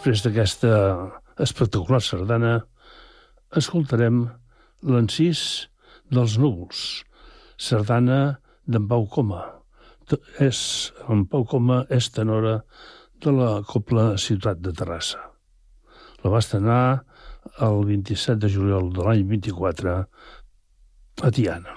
Després d'aquesta espectacular sardana, escoltarem l'encís dels núvols, sardana d'en Pau Coma. En Pau Coma és tenora de la Cobla Ciutat de Terrassa. La va estrenar el 27 de juliol de l'any 24 a Tiana.